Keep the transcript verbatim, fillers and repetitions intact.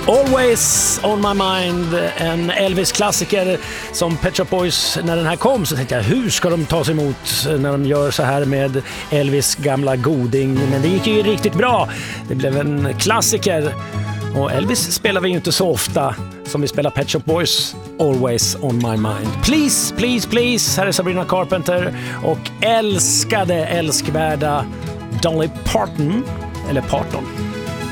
Always on my mind, en Elvis-klassiker som Pet Shop Boys. När den här kom så tänkte jag, hur ska de ta sig emot när de gör så här med Elvis gamla goding? Men det gick ju riktigt bra. Det blev en klassiker. Och Elvis spelar vi ju inte så ofta som vi spelar Pet Shop Boys. Always on my mind. Please, please, please. Här är Sabrina Carpenter och älskade, älskvärda Dolly Parton. Eller Parton.